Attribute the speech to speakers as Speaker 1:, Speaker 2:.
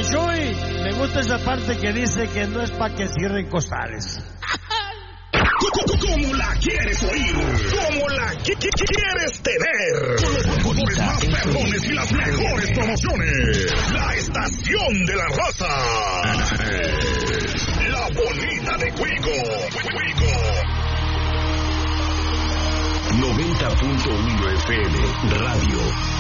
Speaker 1: Chuy, me gusta esa parte que dice que no es para que cierren costales.
Speaker 2: ¿Cómo la quieres oír? ¿Cómo la quieres tener? Con los locutores más perrones y las mejores promociones. La estación de la raza. La bonita de Cuico. 90.1 FM Radio.